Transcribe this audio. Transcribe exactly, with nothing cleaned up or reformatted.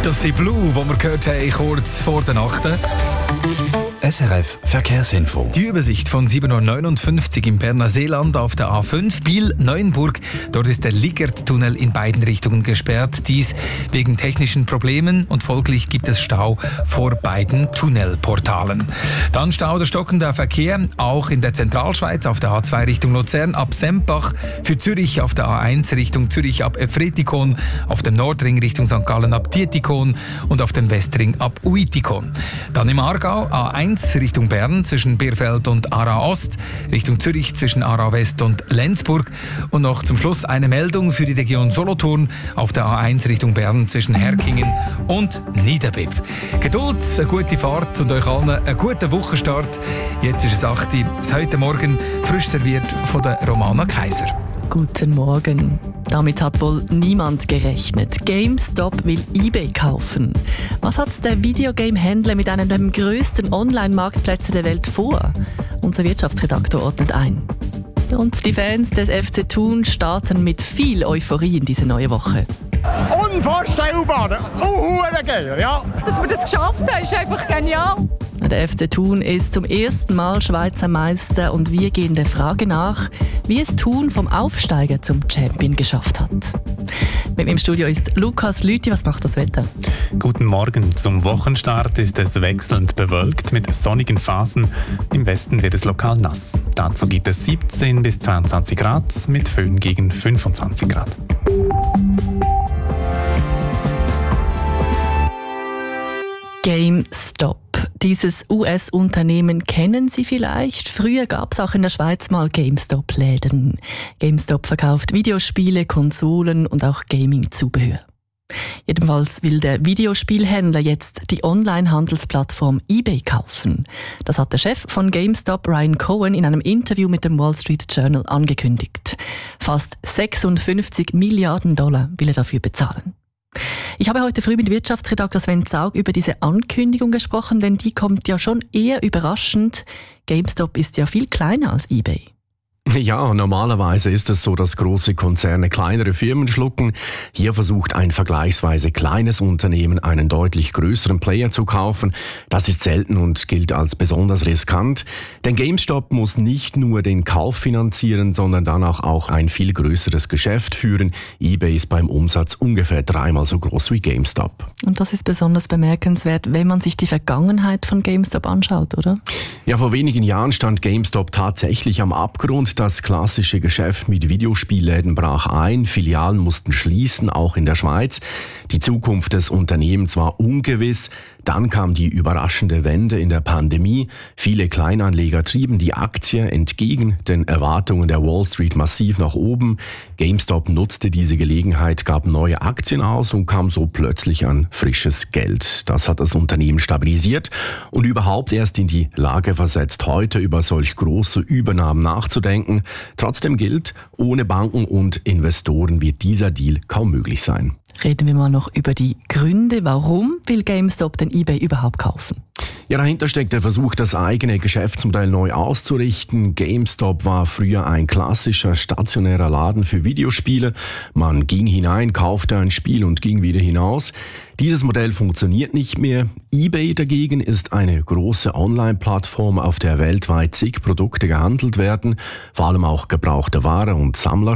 Das sind Blue, wo wir gehört haben, kurz vor der Nacht. S R F Verkehrsinfo. Die Übersicht von sieben Uhr neunundfünfzig im Berner Seeland auf der A fünf Biel-Neuenburg. Dort ist der Ligertunnel in beiden Richtungen gesperrt. Dies wegen technischen Problemen und folglich gibt es Stau vor beiden Tunnelportalen. Dann Stau oder stockender Verkehr auch in der Zentralschweiz auf der A zwei Richtung Luzern ab Sempach, für Zürich auf der A eins Richtung Zürich ab Efretikon, auf dem Nordring Richtung Sankt Gallen ab Dietikon und auf dem Westring ab Uitikon. Dann im Aargau A eins Richtung Bern zwischen Bierfeld und Aarau Ost, Richtung Zürich zwischen Aarau West und Lenzburg und noch zum Schluss eine Meldung für die Region Solothurn auf der A eins Richtung Bern zwischen Herkingen und Niederbipp. Geduld, eine gute Fahrt und euch allen einen guten Wochenstart. Jetzt ist es acht Uhr, das heute Morgen frisch serviert von der Romana Kaiser. Guten Morgen. Damit hat wohl niemand gerechnet. GameStop will eBay kaufen. Was hat der Videogame-Händler mit einem der grössten Online-Marktplätze der Welt vor? Unser Wirtschaftsredaktor ordnet ein. Und die Fans des F C Thun starten mit viel Euphorie in diese neue Woche. Unvorstellbar! Uh, geil, ja! Dass wir das geschafft haben, ist einfach genial. Der F C Thun ist zum ersten Mal Schweizer Meister und wir gehen der Frage nach, wie es Thun vom Aufsteiger zum Champion geschafft hat. Mit mir im Studio ist Lukas Lüthi. Was macht das Wetter? Guten Morgen. Zum Wochenstart ist es wechselnd bewölkt mit sonnigen Phasen. Im Westen wird es lokal nass. Dazu gibt es siebzehn bis zweiundzwanzig Grad mit Föhn gegen fünfundzwanzig Grad. GameStop. Dieses U S-Unternehmen kennen Sie vielleicht. Früher gab es auch in der Schweiz mal GameStop-Läden. GameStop verkauft Videospiele, Konsolen und auch Gaming-Zubehör. Jedenfalls will der Videospielhändler jetzt die Online-Handelsplattform eBay kaufen. Das hat der Chef von GameStop, Ryan Cohen, in einem Interview mit dem Wall Street Journal angekündigt. Fast sechsundfünfzig Milliarden Dollar will er dafür bezahlen. Ich habe heute früh mit Wirtschaftsredakteur Sven Zaug über diese Ankündigung gesprochen, denn die kommt ja schon eher überraschend. GameStop ist ja viel kleiner als eBay. Ja, normalerweise ist es so, dass große Konzerne kleinere Firmen schlucken. Hier versucht ein vergleichsweise kleines Unternehmen, einen deutlich größeren Player zu kaufen. Das ist selten und gilt als besonders riskant. Denn GameStop muss nicht nur den Kauf finanzieren, sondern dann auch, auch ein viel größeres Geschäft führen. eBay ist beim Umsatz ungefähr dreimal so groß wie GameStop. Und das ist besonders bemerkenswert, wenn man sich die Vergangenheit von GameStop anschaut, oder? Ja, vor wenigen Jahren stand GameStop tatsächlich am Abgrund. Das klassische Geschäft mit Videospielläden brach ein, Filialen mussten schließen, auch in der Schweiz. Die Zukunft des Unternehmens war ungewiss. Dann kam die überraschende Wende in der Pandemie. Viele Kleinanleger trieben die Aktie entgegen den Erwartungen der Wall Street massiv nach oben. GameStop nutzte diese Gelegenheit, gab neue Aktien aus und kam so plötzlich an frisches Geld. Das hat das Unternehmen stabilisiert und überhaupt erst in die Lage versetzt, heute über solch große Übernahmen nachzudenken. Trotzdem gilt, ohne Banken und Investoren wird dieser Deal kaum möglich sein. Reden wir mal noch über die Gründe. Warum will GameStop denn eBay überhaupt kaufen? Ja, dahinter steckt der Versuch, das eigene Geschäftsmodell neu auszurichten. GameStop war früher ein klassischer stationärer Laden für Videospiele. Man ging hinein, kaufte ein Spiel und ging wieder hinaus. Dieses Modell funktioniert nicht mehr. eBay dagegen ist eine große Online-Plattform, auf der weltweit zig Produkte gehandelt werden, vor allem auch gebrauchte Ware und Sammler.